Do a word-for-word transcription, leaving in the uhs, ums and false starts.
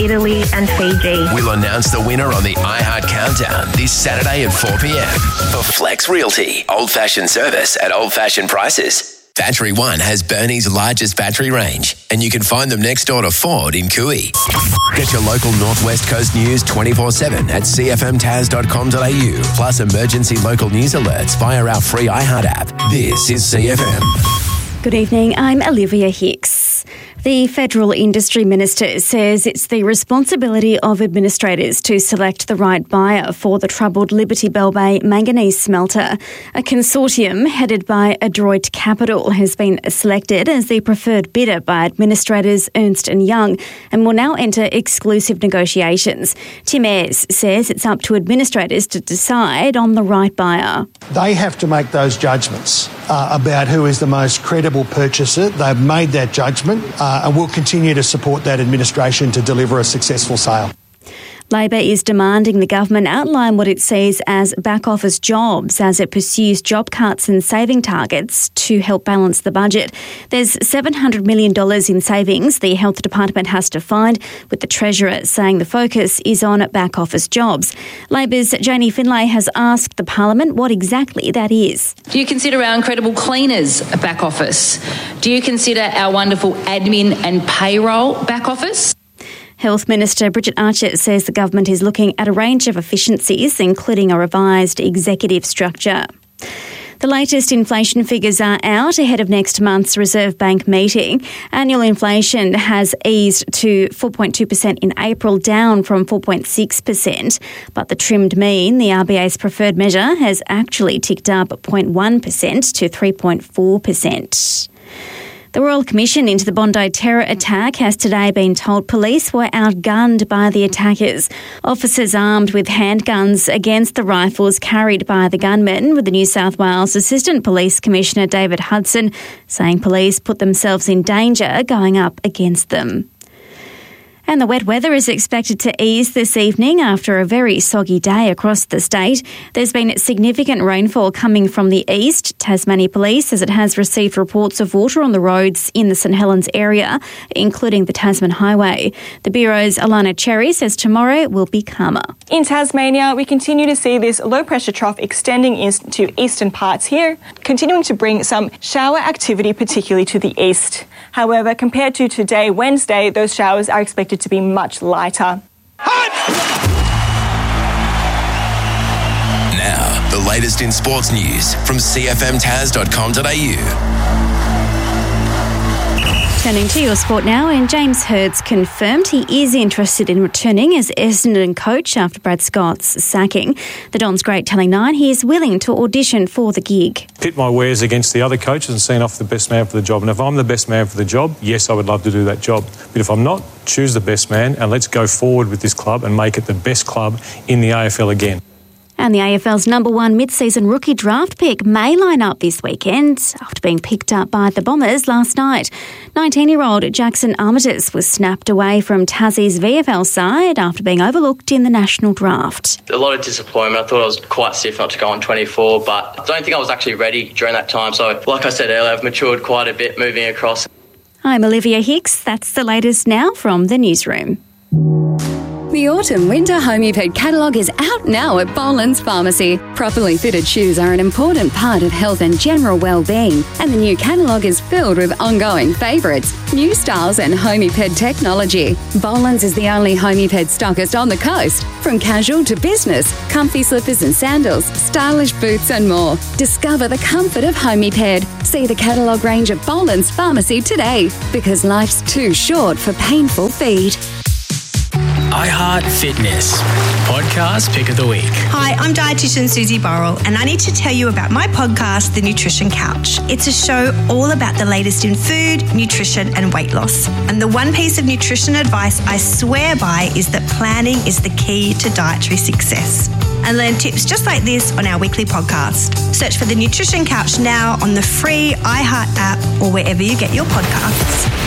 Italy and Fiji. We'll announce the winner on the iHeart Countdown this Saturday at four p.m. For Flex Realty, old-fashioned service at old-fashioned prices. Battery One has Burnie's largest battery range, and you can find them next door to Ford in Cooey. Get your local Northwest Coast news twenty-four seven at c f m tas dot com dot a u, plus emergency local news alerts via our free iHeart app. This is C F M. Good evening, I'm Olivia Hicks. The Federal Industry Minister says it's the responsibility of administrators to select the right buyer for the troubled Liberty Bell Bay manganese smelter. A consortium headed by Adroit Capital has been selected as the preferred bidder by administrators Ernst and Young and will now enter exclusive negotiations. Tim Ayres says it's up to administrators to decide on the right buyer. They have to make those judgments uh, about who is the most credible purchaser. They've made that judgment. Uh, and we'll continue to support that administration to deliver a successful sale. Labor is demanding the government outline what it sees as back-office jobs as it pursues job cuts and saving targets to help balance the budget. There's seven hundred million dollars in savings the Health Department has to find, with the Treasurer saying the focus is on back-office jobs. Labor's Janie Finlay has asked the Parliament what exactly that is. Do you consider our incredible cleaners a back office? Do you consider our wonderful admin and payroll back office? Health Minister Bridget Archer says the government is looking at a range of efficiencies, including a revised executive structure. The latest inflation figures are out ahead of next month's Reserve Bank meeting. Annual inflation has eased to four point two percent in April, down from four point six percent. But the trimmed mean, the R B A's preferred measure, has actually ticked up zero point one percent to three point four percent. The Royal Commission into the Bondi terror attack has today been told police were outgunned by the attackers. Officers armed with handguns against the rifles carried by the gunmen, with the New South Wales Assistant Police Commissioner David Hudson saying police put themselves in danger going up against them. And the wet weather is expected to ease this evening after a very soggy day across the state. There's been significant rainfall coming from the east. Tasmania Police says it has received reports of water on the roads in the St Helens area, including the Tasman Highway. The Bureau's Alana Cherry says tomorrow will be calmer. In Tasmania, we continue to see this low-pressure trough extending into eastern parts here, continuing to bring some shower activity, particularly to the east. However, compared to today, Wednesday, those showers are expected to be much lighter. Now, the latest in sports news from c f m tas dot com dot a u. Turning to your sport now, and James Hirds confirmed he is interested in returning as Essendon coach after Brad Scott's sacking. The Don's great telling Nine he is willing to audition for the gig. Pit my wares against the other coaches and seeing off the best man for the job. And if I'm the best man for the job, yes, I would love to do that job. But if I'm not, choose the best man and let's go forward with this club and make it the best club in the A F L again. And the A F L's number one mid-season rookie draft pick may line up this weekend after being picked up by the Bombers last night. nineteen-year-old Jackson Armitage was snapped away from Tassie's V F L side after being overlooked in the national draft. A lot of disappointment. I thought I was quite stiff not to go on twenty-four, but I don't think I was actually ready during that time. So, like I said earlier, I've matured quite a bit moving across. I'm Olivia Hicks. That's the latest now from the newsroom. The autumn-winter Homeped catalogue is out now at Boland's Pharmacy. Properly fitted shoes are an important part of health and general well-being, and the new catalogue is filled with ongoing favourites, new styles and Homeped technology. Boland's is the only Homeped stockist on the coast. From casual to business, comfy slippers and sandals, stylish boots and more. Discover the comfort of Homeped. See the catalogue range at Boland's Pharmacy today, because life's too short for painful feet. iHeart Fitness, podcast pick of the week. Hi, I'm dietitian Susie Burrell, and I need to tell you about my podcast, The Nutrition Couch. It's a show all about the latest in food, nutrition, and weight loss. And the one piece of nutrition advice I swear by is that planning is the key to dietary success. And learn tips just like this on our weekly podcast. Search for The Nutrition Couch now on the free iHeart app or wherever you get your podcasts.